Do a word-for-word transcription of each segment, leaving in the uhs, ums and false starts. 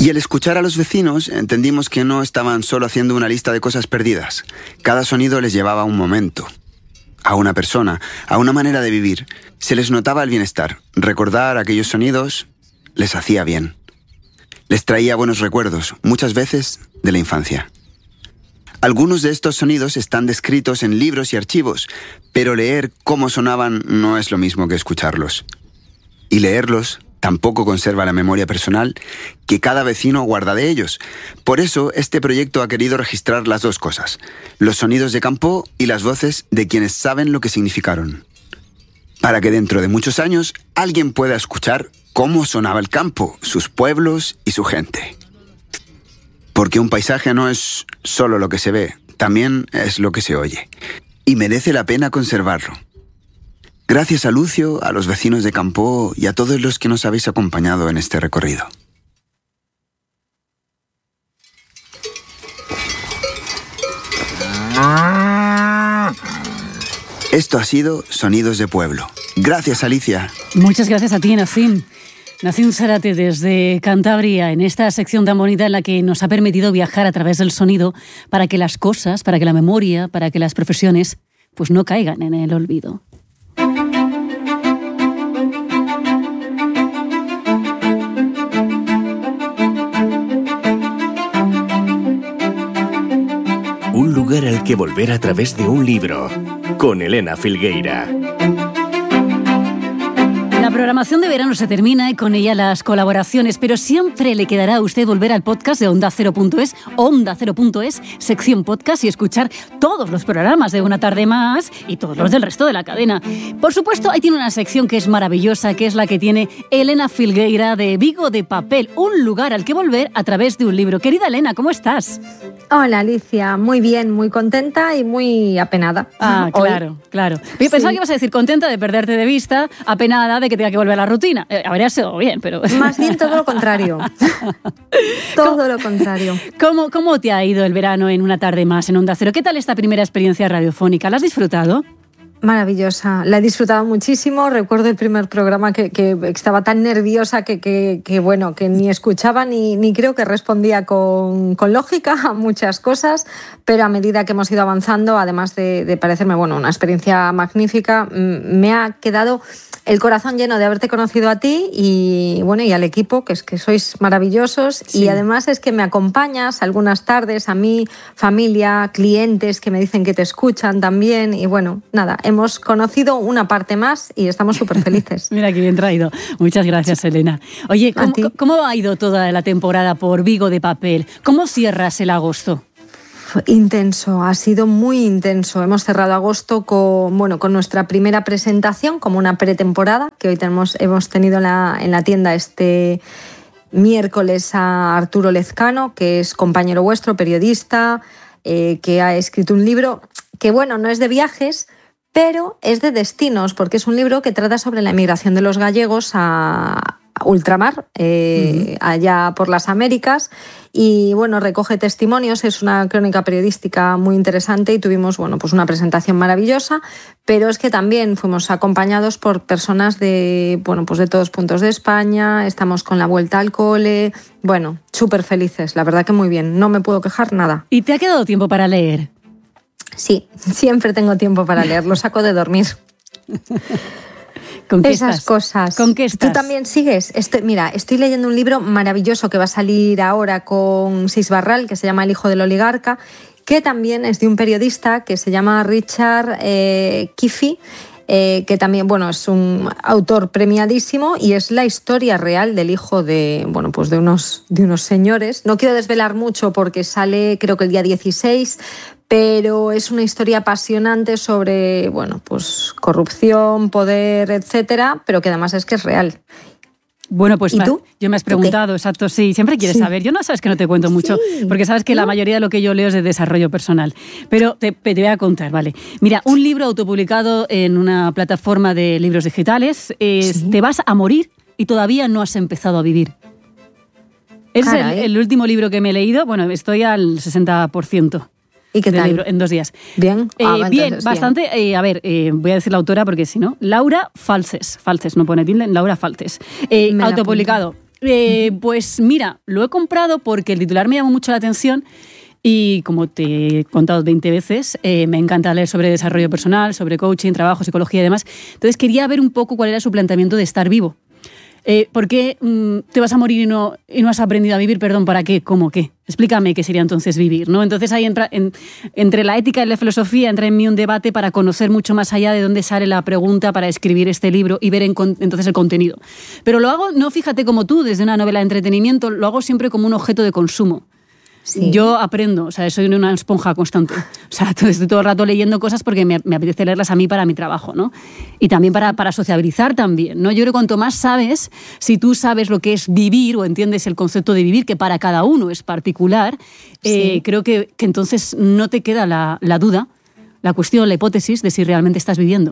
Y al escuchar a los vecinos, entendimos que no estaban solo haciendo una lista de cosas perdidas. Cada sonido les llevaba a un momento, a una persona, a una manera de vivir. Se les notaba el bienestar. Recordar aquellos sonidos les hacía bien. Les traía buenos recuerdos, muchas veces de la infancia. Algunos de estos sonidos están descritos en libros y archivos, pero leer cómo sonaban no es lo mismo que escucharlos. Y leerlos tampoco conserva la memoria personal que cada vecino guarda de ellos. Por eso, este proyecto ha querido registrar las dos cosas: los sonidos de campo y las voces de quienes saben lo que significaron. Para que dentro de muchos años alguien pueda escuchar cómo sonaba el campo, sus pueblos y su gente. Porque un paisaje no es solo lo que se ve, también es lo que se oye. Y merece la pena conservarlo. Gracias a Lucio, a los vecinos de Campoo y a todos los que nos habéis acompañado en este recorrido. Esto ha sido Sonidos de Pueblo. Gracias, Alicia. Muchas gracias a ti, Nazim. Nazim Zarate desde Cantabria, en esta sección tan bonita en la que nos ha permitido viajar a través del sonido para que las cosas, para que la memoria, para que las profesiones pues no caigan en el olvido. Un lugar al que volver a través de un libro, con Elena Filgueira. La programación de verano se termina y con ella las colaboraciones, pero siempre le quedará a usted volver al podcast de Onda Cero punto es, Onda Cero punto es, sección podcast, y escuchar todos los programas de Una Tarde Más y todos los del resto de la cadena. Por supuesto, ahí tiene una sección que es maravillosa, que es la que tiene Elena Filgueira de Vigo de Papel, un lugar al que volver a través de un libro. Querida Elena, ¿cómo estás? Hola, Alicia, muy bien, muy contenta y muy apenada. Ah, claro, Hoy. claro. Yo pensaba sí. que ibas a decir contenta de perderte de vista, apenada de que tenga que volver a la rutina. Eh, habría sido bien, pero... Más bien todo lo contrario. todo lo contrario. ¿Cómo, ¿Cómo te ha ido el verano en Una Tarde Más en Onda Cero? ¿Qué tal esta primera experiencia radiofónica? ¿La has disfrutado? Maravillosa, la he disfrutado muchísimo. Recuerdo el primer programa que, que estaba tan nerviosa que, que, que bueno, que ni escuchaba ni, ni creo que respondía con, con lógica a muchas cosas, pero a medida que hemos ido avanzando, además de, de parecerme bueno, una experiencia magnífica, me ha quedado el corazón lleno de haberte conocido a ti y bueno, y al equipo, que es que sois maravillosos. Sí. Y además es que me acompañas algunas tardes, a mí, familia, clientes que me dicen que te escuchan también, y bueno, nada, hemos conocido una parte más y estamos súper felices. Mira qué bien traído. Muchas gracias, Elena. Oye, ¿cómo, ¿cómo ha ido toda la temporada por Vigo de Papel? ¿Cómo cierras el agosto? Intenso, ha sido muy intenso. Hemos cerrado agosto con, bueno, con nuestra primera presentación, como una pretemporada, que hoy tenemos, hemos tenido en la, en la tienda este miércoles a Arturo Lezcano, que es compañero vuestro, periodista, eh, que ha escrito un libro que, bueno, no es de viajes, pero es de destinos, porque es un libro que trata sobre la emigración de los gallegos a ultramar, eh, uh-huh. allá por las Américas, y bueno, recoge testimonios, es una crónica periodística muy interesante y tuvimos bueno, pues una presentación maravillosa, pero es que también fuimos acompañados por personas de, bueno, pues de todos puntos de España, estamos con la vuelta al cole, bueno, súper felices, la verdad que muy bien, no me puedo quejar nada. ¿Y te ha quedado tiempo para leer? Sí, siempre tengo tiempo para leer, lo saco de dormir. ¿Con qué Esas estás? cosas. ¿Con qué estás? ¿Tú también sigues? Estoy, mira, estoy leyendo un libro maravilloso que va a salir ahora con Sis Barral, que se llama El hijo del oligarca, que también es de un periodista que se llama Richard eh, Kiffy, eh, que también bueno, es un autor premiadísimo y es la historia real del hijo de, bueno, pues de, unos, de unos señores. No quiero desvelar mucho porque sale creo que el día dieciséis, pero es una historia apasionante sobre, bueno, pues corrupción, poder, etcétera, pero que además es que es real. Bueno, pues ¿Y tú? yo me has preguntado, exacto, sí, siempre quieres sí. saber. Yo no sabes que no te cuento mucho, sí. porque sabes que ¿No? la mayoría de lo que yo leo es de desarrollo personal. Pero te, te voy a contar, ¿vale? Mira, un libro autopublicado en una plataforma de libros digitales, es, ¿Sí? Te vas a morir y todavía no has empezado a vivir. Es el, el último libro que me he leído, bueno, estoy al sesenta por ciento. ¿Y qué tal? Libro, en dos días. ¿Bien? Eh, ah, bien, entonces, bastante. Bien. Eh, a ver, eh, voy a decir la autora porque si no. Laura Falces. Falces, no pone tilde, Laura Falces. Eh, autopublicado. eh, pues mira, lo he comprado porque el titular me llamó mucho la atención y como te he contado veinte veces, eh, me encanta leer sobre desarrollo personal, sobre coaching, trabajo, psicología y demás. Entonces quería ver un poco cuál era su planteamiento de estar vivo. Eh, ¿Por qué mm, te vas a morir y no, y no has aprendido a vivir? Perdón, ¿para qué? ¿Cómo qué? Explícame qué sería entonces vivir, ¿no? Entonces ahí entra, en, entre la ética y la filosofía entra en mí un debate para conocer mucho más allá de dónde sale la pregunta para escribir este libro y ver en, entonces el contenido. Pero lo hago, no fíjate como tú, desde una novela de entretenimiento, lo hago siempre como un objeto de consumo. Sí. Yo aprendo, o sea, soy una esponja constante. O sea, estoy todo el rato leyendo cosas porque me, me apetece leerlas a mí para mi trabajo, ¿no? Y también para, para sociabilizar también, ¿no? Yo creo que cuanto más sabes, si tú sabes lo que es vivir o entiendes el concepto de vivir, que para cada uno es particular, sí. eh, creo que, que entonces no te queda la, la duda, la cuestión, la hipótesis de si realmente estás viviendo.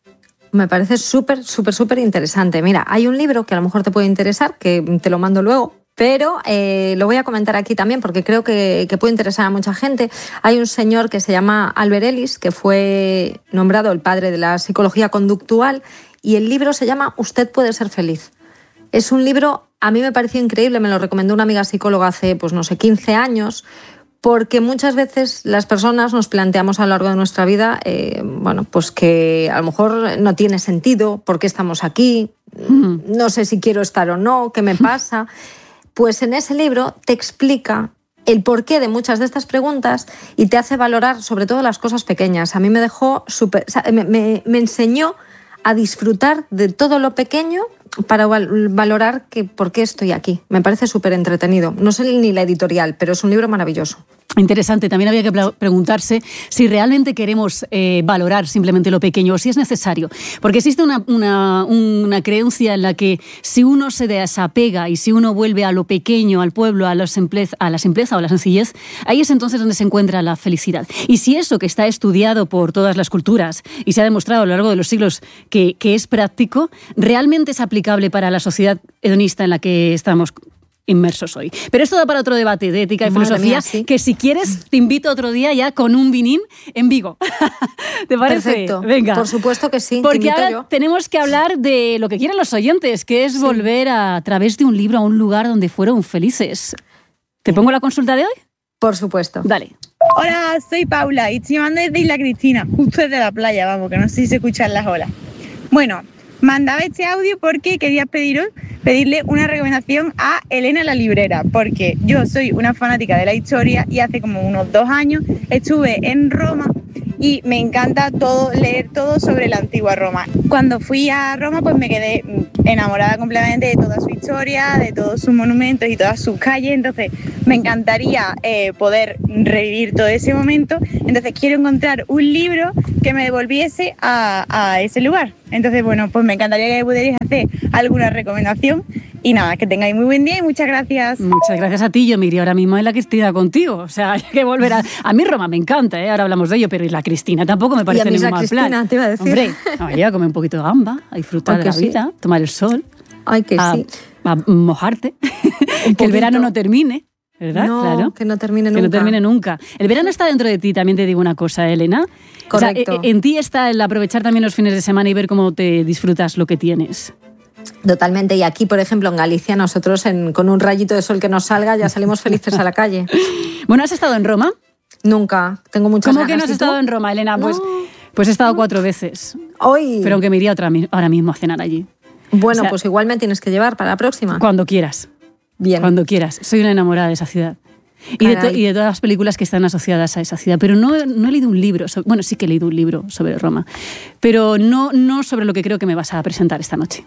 Me parece súper, súper, súper interesante. Mira, hay un libro que a lo mejor te puede interesar, que te lo mando luego, pero eh, lo voy a comentar aquí también porque creo que, que puede interesar a mucha gente. Hay un señor que se llama Albert Ellis, que fue nombrado el padre de la psicología conductual, y el libro se llama Usted puede ser feliz. Es un libro, a mí me pareció increíble, me lo recomendó una amiga psicóloga hace, pues no sé, quince años, porque muchas veces las personas nos planteamos a lo largo de nuestra vida, eh, bueno, pues que a lo mejor no tiene sentido, ¿por qué estamos aquí? Mm. No sé si quiero estar o no, ¿qué me pasa? Pues en ese libro te explica el porqué de muchas de estas preguntas y te hace valorar sobre todo las cosas pequeñas. A mí me dejó súper, o sea, me, me, me enseñó a disfrutar de todo lo pequeño para valorar que por qué estoy aquí. Me parece súper entretenido. No sé ni la editorial, pero es un libro maravilloso. Interesante. También había que preguntarse si realmente queremos eh, valorar simplemente lo pequeño o si es necesario. Porque existe una, una, una creencia en la que si uno se desapega y si uno vuelve a lo pequeño, al pueblo, a, los simpleza, a la simpleza o a la sencillez, ahí es entonces donde se encuentra la felicidad. Y si eso que está estudiado por todas las culturas y se ha demostrado a lo largo de los siglos que, que es práctico, realmente es aplicable para la sociedad hedonista en la que estamos inmersos hoy. Pero esto da para otro debate de ética y Madre filosofía, mía, sí. que si quieres te invito otro día ya con un vinín en Vigo. ¿Te parece? Perfecto. Venga. Por supuesto que sí. Porque te invito ahora yo. tenemos que hablar de lo que quieren los oyentes, que es sí. volver a, a través de un libro a un lugar donde fueron felices. ¿Te pongo la consulta de hoy? Por supuesto. Dale. Hola, soy Paula y estoy llamando desde Isla Cristina, justo desde la playa, vamos, que no sé si se escuchan las olas. Bueno, mandaba este audio porque quería pediros, pedirle una recomendación a Elena la librera, porque yo soy una fanática de la historia y hace como unos dos años estuve en Roma y me encanta todo, leer todo sobre la antigua Roma. Cuando fui a Roma pues me quedé enamorada completamente de toda su historia, de todos sus monumentos y todas sus calles, entonces me encantaría eh, poder revivir todo ese momento, entonces quiero encontrar un libro que me devolviese a, a ese lugar. Entonces, bueno, pues me encantaría que pudierais hacer alguna recomendación. Y nada, que tengáis muy buen día y muchas gracias. Muchas gracias a ti. Yo me iría ahora mismo en la Cristina contigo. O sea, hay que volver a... A mí Roma me encanta, ¿eh? Ahora hablamos de ello, pero y la Cristina tampoco me parece ningún mal plan. Y a mí la Cristina, te iba a decir. Hombre, no, ir a comer un poquito de gamba, a disfrutar de la sí. vida, tomar el sol. Ay, que a, sí. A mojarte. Que el verano no termine. ¿Verdad? No, claro. que no termine nunca. Que no termine nunca. El verano está dentro de ti, también te digo una cosa, Elena. Correcto. O sea, en ti está el aprovechar también los fines de semana y ver cómo te disfrutas lo que tienes. Totalmente. Y aquí, por ejemplo, en Galicia, nosotros en, con un rayito de sol que nos salga ya salimos felices a la calle. Bueno, ¿has estado en Roma? Nunca. Tengo muchas ¿Cómo ganas. que no has estado en Roma, Elena? No. Pues, pues he estado cuatro veces. Hoy. Pero aunque me iría otra, ahora mismo a cenar allí. Bueno, o sea, pues igual me tienes que llevar para la próxima. Cuando quieras. Bien. Cuando quieras. Soy una enamorada de esa ciudad. Y de, to- y de todas las películas que están asociadas a esa ciudad. Pero no, no he leído un libro, sobre, bueno, sí que he leído un libro sobre Roma, pero no, no sobre lo que creo que me vas a presentar esta noche.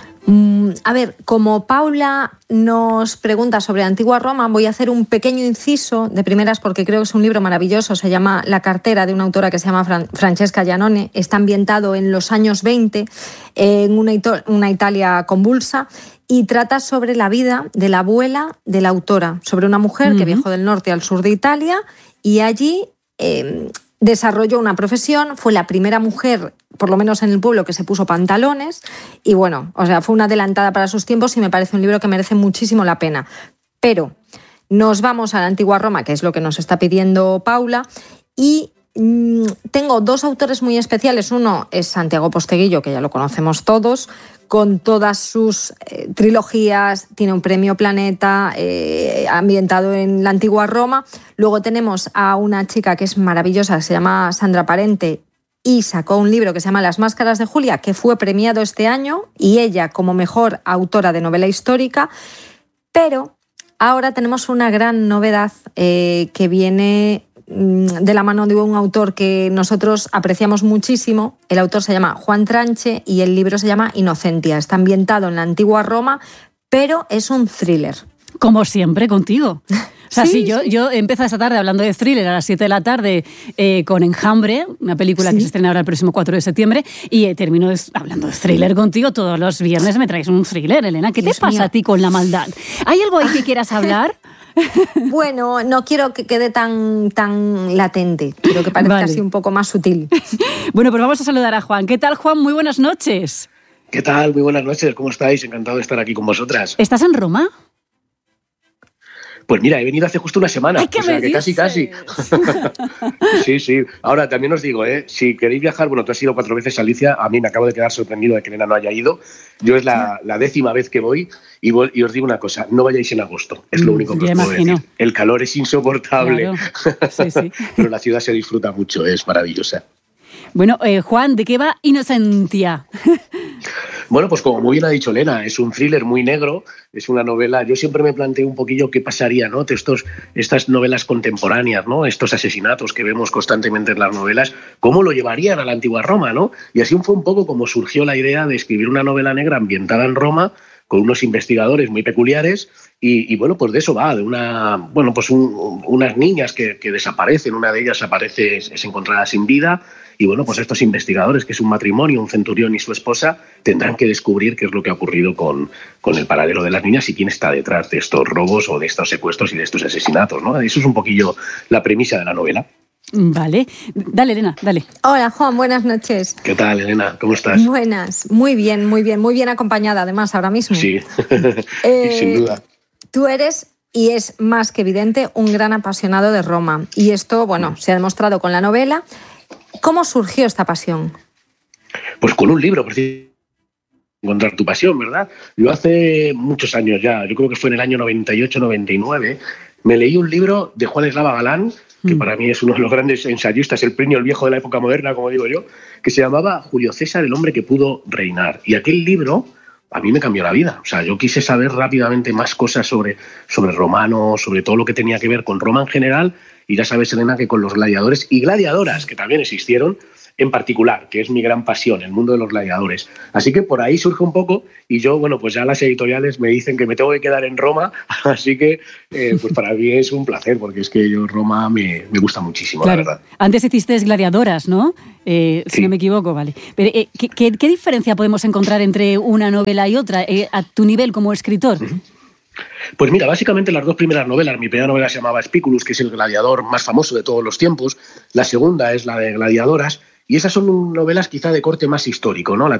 Mm, a ver, como Paula nos pregunta sobre Antigua Roma, voy a hacer un pequeño inciso de primeras porque creo que es un libro maravilloso. Se llama La cartera, de una autora que se llama Fran- Francesca Giannone. Está ambientado en los años veinte, en una, Ito- una Italia convulsa, y trata sobre la vida de la abuela de la autora, sobre una mujer uh-huh. que viajó del norte al sur de Italia y allí eh, desarrolló una profesión, fue la primera mujer, por lo menos en el pueblo, que se puso pantalones y bueno, o sea, fue una adelantada para sus tiempos y me parece un libro que merece muchísimo la pena. Pero nos vamos a la Antigua Roma, que es lo que nos está pidiendo Paula, y mmm, tengo dos autores muy especiales. Uno es Santiago Posteguillo, que ya lo conocemos todos, con todas sus eh, trilogías, tiene un premio Planeta, eh, ambientado en la antigua Roma. Luego tenemos a una chica que es maravillosa, que se llama Sandra Parente, y sacó un libro que se llama Las máscaras de Julia, que fue premiado este año, y ella como mejor autora de novela histórica. Pero ahora tenemos una gran novedad eh, que viene de la mano de un autor que nosotros apreciamos muchísimo. El autor se llama Juan Tranche y el libro se llama Inocentia. Está ambientado en la antigua Roma, pero es un thriller. Como siempre, contigo. O sea, sí, sí, yo, sí. yo empiezo esta tarde hablando de thriller a las siete de la tarde eh, con Enjambre, una película sí. que se estrena ahora el próximo cuatro de septiembre, y eh, termino des- hablando de thriller contigo. Todos los viernes me traes un thriller, Elena. ¿Qué Dios te pasa mío. a ti con la maldad? ¿Hay algo ahí que quieras hablar? Bueno, no quiero que quede tan, tan latente, quiero que parezca vale. así un poco más sutil. Bueno, pues vamos a saludar a Juan. ¿Qué tal, Juan? Muy buenas noches. ¿Qué tal? Muy buenas noches, ¿cómo estáis? Encantado de estar aquí con vosotras. ¿Estás en Roma? Pues mira, he venido hace justo una semana, Ay, ¿qué o sea me que dices? casi, casi. Sí, sí. Ahora, también os digo, ¿eh? si queréis viajar, bueno, tú has ido cuatro veces a Alicia, a mí me acabo de quedar sorprendido de que Elena no haya ido. Yo es la, la décima vez que voy y, voy y os digo una cosa, no vayáis en agosto, es lo único que ya os puedo imagino. decir. El calor es insoportable, claro. sí, sí. pero la ciudad se disfruta mucho, es maravillosa. Bueno, eh, Juan, ¿de qué va Inocentia? Bueno, pues como muy bien ha dicho Elena, es un thriller muy negro, es una novela. Yo siempre me planteo un poquillo qué pasaría, ¿no? Estos, estas novelas contemporáneas, ¿no? Estos asesinatos que vemos constantemente en las novelas, ¿cómo lo llevarían a la antigua Roma, ¿no? Y así fue un poco como surgió la idea de escribir una novela negra ambientada en Roma, con unos investigadores muy peculiares, y, y bueno, pues de eso va, de una, bueno, pues un, unas niñas que, que desaparecen, una de ellas aparece, es, es encontrada sin vida, y bueno, pues estos investigadores, que es un matrimonio, un centurión y su esposa, tendrán que descubrir qué es lo que ha ocurrido con, con el paradero de las niñas y quién está detrás de estos robos o de estos secuestros y de estos asesinatos, ¿no? Eso es un poquillo la premisa de la novela. Vale. Dale, Elena, dale. Hola, Juan, buenas noches. ¿Qué tal, Elena? ¿Cómo estás? Buenas, muy bien, muy bien, muy bien acompañada además ahora mismo. Sí, eh, sin duda. Tú eres, y es más que evidente, un gran apasionado de Roma. Y esto, bueno, se ha demostrado con la novela. ¿Cómo surgió esta pasión? Pues con un libro, precisamente. Encontrar tu pasión, ¿verdad? Yo hace muchos años ya, yo creo que fue en el año noventa y ocho noventa y nueve, me leí un libro de Juan Eslava Galán, que para mí es uno de los grandes ensayistas, el Plinio el Viejo de la época moderna, como digo yo, que se llamaba Julio César, el hombre que pudo reinar. Y aquel libro a mí me cambió la vida. O sea, yo quise saber rápidamente más cosas sobre, sobre romanos, sobre todo lo que tenía que ver con Roma en general, y ya sabes, Elena, que con los gladiadores y gladiadoras, que también existieron, en particular, que es mi gran pasión, el mundo de los gladiadores. Así que por ahí surge un poco, y yo, bueno, pues ya las editoriales me dicen que me tengo que quedar en Roma, así que eh, pues para mí es un placer, porque es que yo Roma me, me gusta muchísimo, claro. la verdad. Antes hiciste gladiadoras, ¿no? Eh, si sí. no me equivoco, vale. Pero, eh, ¿qué, qué, ¿qué diferencia podemos encontrar entre una novela y otra, eh, a tu nivel como escritor? Uh-huh. Pues mira, básicamente las dos primeras novelas, mi primera novela se llamaba Spiculus, que es el gladiador más famoso de todos los tiempos, la segunda es la de Gladiadoras, y esas son novelas quizá de corte más histórico, ¿no? La